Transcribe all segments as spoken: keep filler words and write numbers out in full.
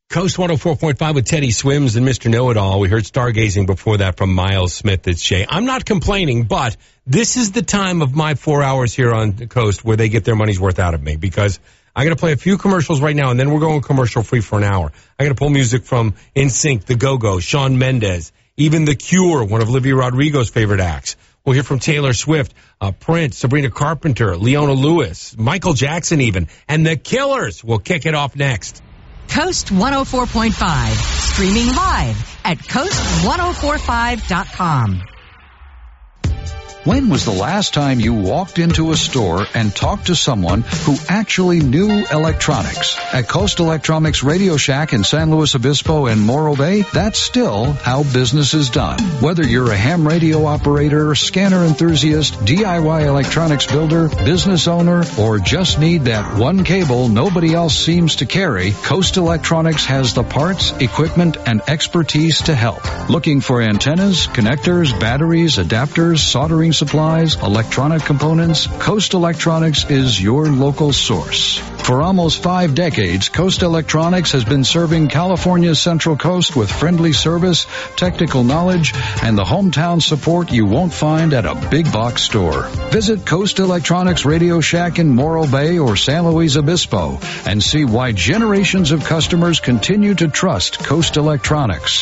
Coast one oh four point five with Teddy Swims and Mister Know-It-All. We heard Stargazing before that from Miles Smith. It's Jay. I'm not complaining, but this is the time of my four hours here on the Coast where they get their money's worth out of me, because I'm going to play a few commercials right now, and then we're going commercial free for an hour. I'm going to pull music from N Sync, The Go-Go, Shawn Mendes, even The Cure, one of Olivia Rodrigo's favorite acts. We'll hear from Taylor Swift, uh, Prince, Sabrina Carpenter, Leona Lewis, Michael Jackson even, and The Killers. We'll kick it off next. Coast one oh four point five, streaming live at coast one oh four five dot com. When was the last time you walked into a store and talked to someone who actually knew electronics? At Coast Electronics Radio Shack in San Luis Obispo and Morro Bay, that's still how business is done. Whether you're a ham radio operator, scanner enthusiast, D I Y electronics builder, business owner, or just need that one cable nobody else seems to carry, Coast Electronics has the parts, equipment, and expertise to help. Looking for antennas, connectors, batteries, adapters, soldering supplies, electronic components? Coast Electronics is your local source. For almost five decades, Coast Electronics has been serving California's Central Coast with friendly service, technical knowledge, and the hometown support you won't find at a big box store. Visit Coast Electronics Radio Shack in Morro Bay or San Luis Obispo and see why generations of customers continue to trust Coast Electronics.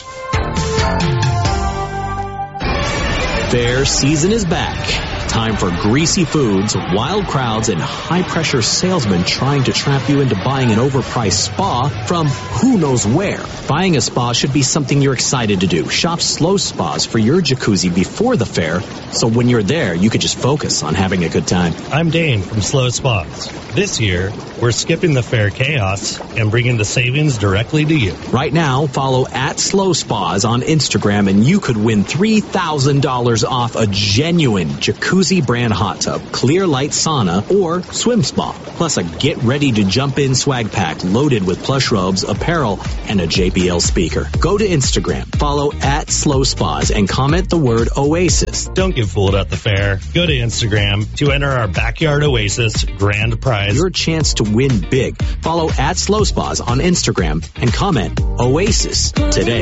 Fair season is back. Time for greasy foods, wild crowds, and high-pressure salesmen trying to trap you into buying an overpriced spa from who knows where. Buying a spa should be something you're excited to do. Shop Slow Spas for your jacuzzi before the fair, so when you're there, you can just focus on having a good time. I'm Dane from Slow Spas. This year, we're skipping the fair chaos and bringing the savings directly to you. Right now, follow at Slow Spas on Instagram, and you could win three thousand dollars off a genuine jacuzzi brand hot tub, clear light sauna, or swim spa. Plus a get ready to jump in swag pack loaded with plush robes, apparel, and a J B L speaker. Go to Instagram, follow at Slow Spas, and comment the word Oasis. Don't get fooled at the fair. Go to Instagram to enter our Backyard Oasis grand prize. Your chance to win big. Follow at Slow Spas on Instagram and comment Oasis today.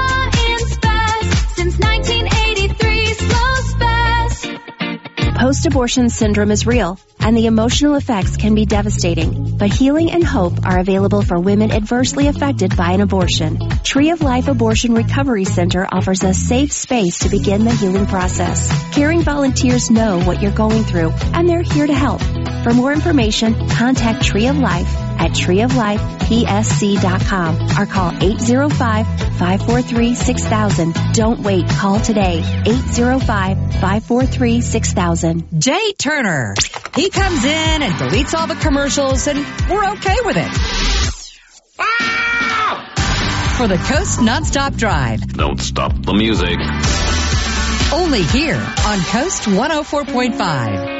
Since nineteen eighty-three, Slow Spas. Post-abortion syndrome is real, and the emotional effects can be devastating. But healing and hope are available for women adversely affected by an abortion. Tree of Life Abortion Recovery Center offers a safe space to begin the healing process. Caring volunteers know what you're going through, and they're here to help. For more information, contact Tree of Life at tree of life p s c dot com or call eight oh five, five four three, six thousand. Don't wait. Call today. eight oh five, five four three, six thousand. Jay Turner. He comes in and deletes all the commercials, and we're okay with it. Ah! For the Coast Nonstop Drive. Don't stop the music. Only here on Coast one oh four point five.